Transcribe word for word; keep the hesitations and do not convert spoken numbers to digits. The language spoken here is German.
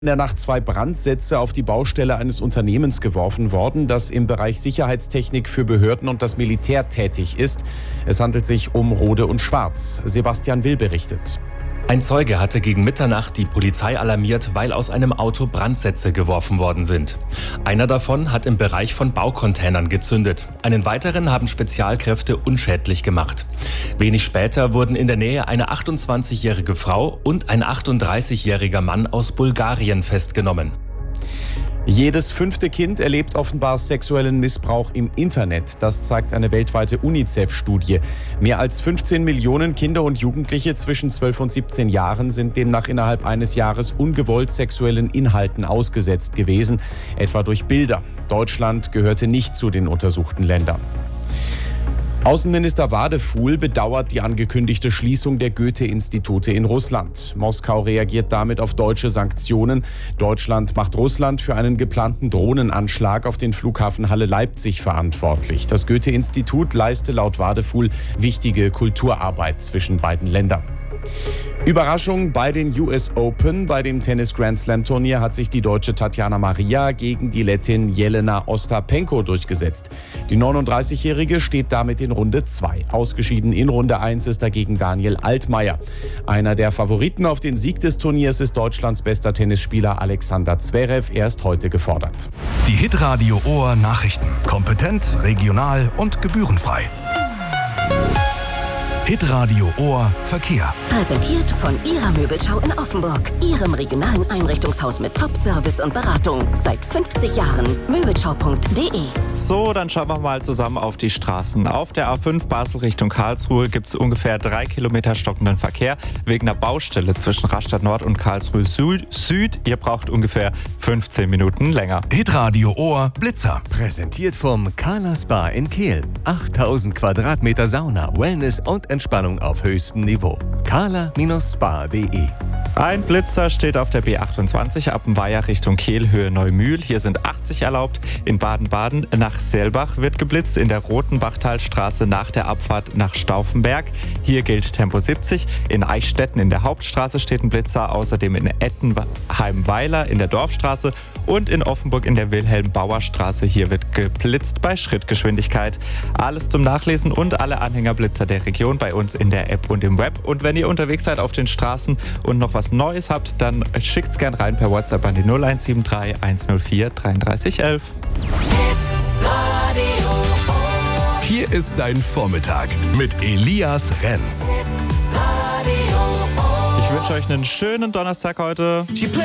In der Nacht zwei Brandsätze auf die Baustelle eines Unternehmens geworfen worden, das im Bereich Sicherheitstechnik für Behörden und das Militär tätig ist. Es handelt sich um Rohde und Schwarz. Sebastian Will berichtet. Ein Zeuge hatte gegen Mitternacht die Polizei alarmiert, weil aus einem Auto Brandsätze geworfen worden sind. Einer davon hat im Bereich von Baucontainern gezündet. Einen weiteren haben Spezialkräfte unschädlich gemacht. Wenig später wurden in der Nähe eine achtundzwanzigjährige Frau und ein achtunddreißigjähriger Mann aus Bulgarien festgenommen. Jedes fünfte Kind erlebt offenbar sexuellen Missbrauch im Internet. Das zeigt eine weltweite UNICEF-Studie. Mehr als fünfzehn Millionen Kinder und Jugendliche zwischen zwölf und siebzehn Jahren sind demnach innerhalb eines Jahres ungewollt sexuellen Inhalten ausgesetzt gewesen, etwa durch Bilder. Deutschland gehörte nicht zu den untersuchten Ländern. Außenminister Wadefuhl bedauert die angekündigte Schließung der Goethe-Institute in Russland. Moskau reagiert damit auf deutsche Sanktionen. Deutschland macht Russland für einen geplanten Drohnenanschlag auf den Flughafen Halle-Leipzig verantwortlich. Das Goethe-Institut leiste laut Wadefuhl wichtige Kulturarbeit zwischen beiden Ländern. Überraschung bei den U S Open. Bei dem Tennis-Grand-Slam-Turnier hat sich die Deutsche Tatjana Maria gegen die Lettin Jelena Ostapenko durchgesetzt. Die neununddreißigjährige steht damit in Runde zwei. Ausgeschieden in Runde eins ist dagegen Daniel Altmaier. Einer der Favoriten auf den Sieg des Turniers ist Deutschlands bester Tennisspieler Alexander Zverev. Er ist heute gefordert. Die Hitradio Ohr Nachrichten. Kompetent, regional und gebührenfrei. Hitradio Ohr Verkehr. Präsentiert von Ihrer Möbelschau in Offenburg. Ihrem regionalen Einrichtungshaus mit Top-Service und Beratung. Seit fünfzig Jahren. Möbelschau punkt de. So, dann schauen wir mal zusammen auf die Straßen. Auf der A fünf Basel Richtung Karlsruhe gibt es ungefähr drei Kilometer stockenden Verkehr wegen einer Baustelle zwischen Rastatt Nord und Karlsruhe Süd. Ihr braucht ungefähr fünfzehn Minuten länger. Hitradio Ohr Blitzer. Präsentiert vom Kala Spa in Kehl. achttausend Quadratmeter Sauna, Wellness und Entspannung auf höchstem Niveau. kala Spa punkt de. Ein Blitzer steht auf der B achtundzwanzig ab dem Weiher Richtung Kehl, Höhe Neumühl. Hier sind achtzig erlaubt. In Baden-Baden nach Selbach wird geblitzt. In der Rotenbachtalstraße nach der Abfahrt nach Stauffenberg. Hier gilt Tempo siebzig. In Eichstätten in der Hauptstraße steht ein Blitzer. Außerdem in Ettenheim-Weiler in der Dorfstraße und in Offenburg in der Wilhelm-Bauer-Straße. Hier wird geblitzt bei Schrittgeschwindigkeit. Alles zum Nachlesen und alle Anhängerblitzer der Region bei uns in der App und im Web. Und wenn ihr unterwegs seid auf den Straßen und noch was Neues habt, dann schickt's gern rein per WhatsApp an die null eins sieben drei eins null vier dreiunddreißig elf. Hier ist dein Vormittag mit Elias Renz. Ich wünsche euch einen schönen Donnerstag heute.